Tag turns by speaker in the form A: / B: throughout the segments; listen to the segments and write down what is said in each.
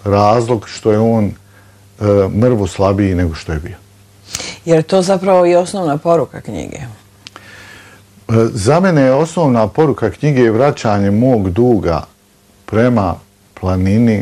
A: razlog što je on mrvu slabiji nego što je bio.
B: Jer to zapravo i osnovna poruka knjige?
A: Za mene je osnovna poruka knjige vraćanje mog duga prema planini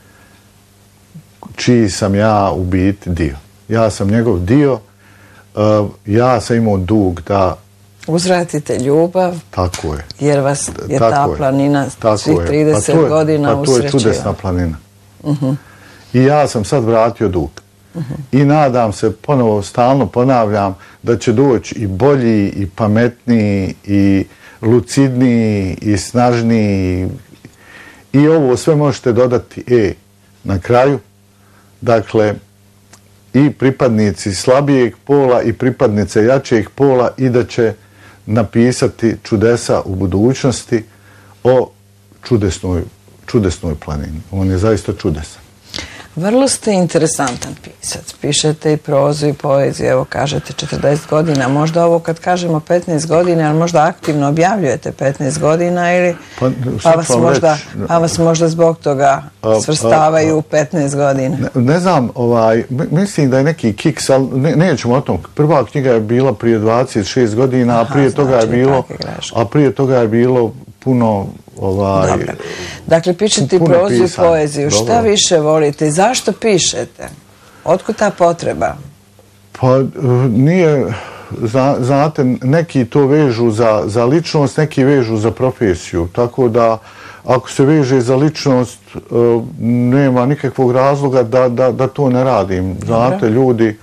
A: čiji sam ja u biti dio. Ja sam njegov dio, ja sam imao dug da
B: uzvratite ljubav.
A: Tako je.
B: Jer vas je ta planina svih 30 godina usrećiva.
A: Pa to je čudesna planina. I ja sam sad vratio dug. I nadam se, ponovo stalno ponavljam, da će doći i bolji, i pametniji, i lucidniji, i snažniji. I ovo sve možete dodati na kraju. Dakle, i pripadnici slabijeg pola i pripadnice jačeg pola i da će napisati čudesa u budućnosti o čudesnoj planini. On je zaista čudesan.
B: Vrlo ste interesantan pisac. Pišete i prozu i poeziju, evo kažete 40 godina. Možda ovo kad kažemo 15 godina, ali možda aktivno objavljujete 15 godina ili pa vas možda zbog toga svrstavaju 15 godina.
A: Ne znam, mislim da je neki kiks, ali nećemo o tom. Prva knjiga je bila prije 26 godina, a prije toga je bilo puno...
B: Dakle, pišete i prozu i poeziju. Šta više volite i zašto pišete? Otkud ta potreba?
A: Pa nije, znate, neki to vežu za ličnost, neki vežu za profesiju. Tako da, ako se veže za ličnost, nema nikakvog razloga da to ne radim. Znate, ljudi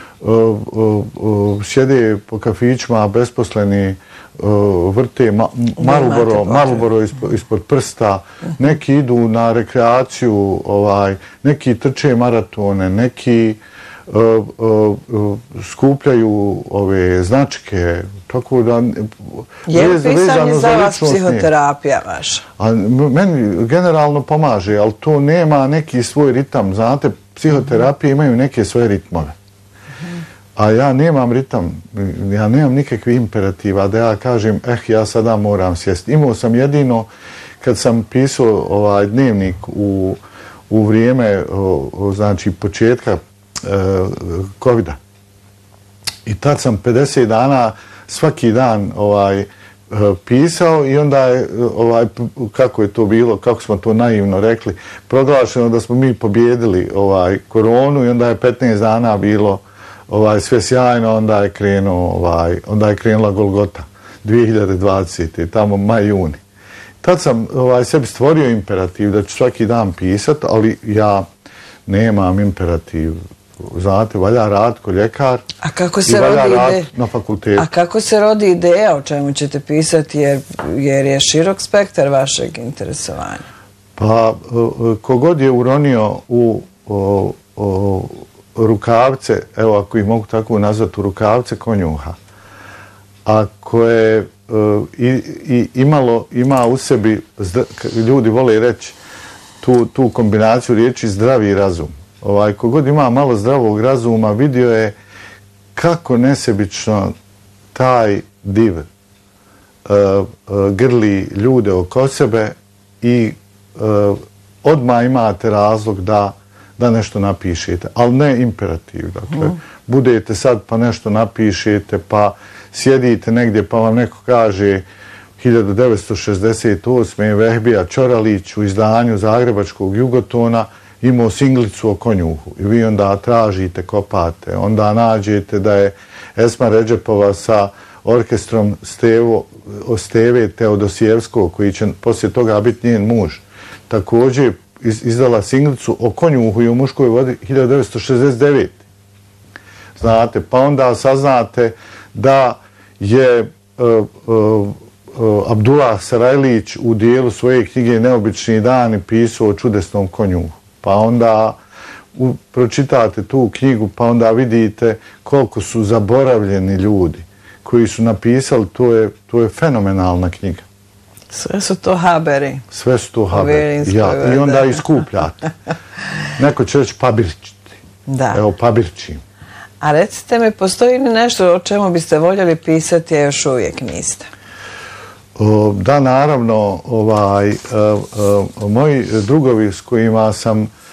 A: sjede po kafićima, besposleni, vrte Marlboro ispod prsta, neki idu na rekreaciju, neki trče maratone, neki skupljaju ove značke, tako da...
B: Je pisanje za vas psihoterapija vaša?
A: Meni generalno pomaže, ali to nema neki svoj ritam. Znate, psihoterapije imaju neke svoje ritmove. A ja nemam ritam, ja nemam nikakvih imperativa da ja kažem, ja sada moram sjesti. Imao sam jedino kad sam pisao dnevnik u vrijeme, znači početka COVID-a. I tad sam 50 dana svaki dan pisao i onda je, kako je to bilo, kako smo to naivno rekli, proglašeno da smo mi pobijedili koronu i onda je 15 dana bilo sve sjajno, onda je krenula Golgota 2020. tamo maj, juni. Tad sam sebi stvorio imperativ da ću svaki dan pisat, ali ja nemam imperativ. Znate, valja rad ko ljekar i valja rad na fakultetu.
B: A kako se rodi ideja o čemu ćete pisati, jer je širok spektar vašeg interesovanja?
A: Pa, kogod je uronio u rukavce, evo ako ih mogu tako nazvati, u rukavce konjuha, ako je ima u sebi, ljudi vole reći tu kombinaciju riječi zdravi razum. Kogod ima malo zdravog razuma, vidio je kako nesebično taj div grli ljude oko sebe i odmah imate razlog da nešto napišete, ali ne imperativ. Dakle, budete sad pa nešto napišete, pa sjedite negdje pa vam neko kaže 1968. Vehbija Ćoralić u izdanju Zagrebačkog Jugotona imao singlicu o konjuhu i vi onda tražite, kopate, onda nađete da je Esma Redžepova sa orkestrom Steve Teodosijevskog, koji će poslije toga biti njen muž, također izdala singlicu o konjuhu i o muškoj vodi 1969. Znate, pa onda saznate da je Abdullah Sarajlić u dijelu svoje knjige Neobični dani pisao o čudesnom konjuhu. Pa onda pročitate tu knjigu, pa onda vidite koliko su zaboravljeni ljudi koji su napisali, to je fenomenalna knjiga.
B: Sve su to haberi.
A: Sve su to haberi. I onda ih skupljate. Neko će reći pabirčiti. Evo, pabirčim.
B: A recite mi, postoji li nešto o čemu biste voljeli pisati, a još uvijek niste?
A: Da, naravno, moji drugovi s kojima sam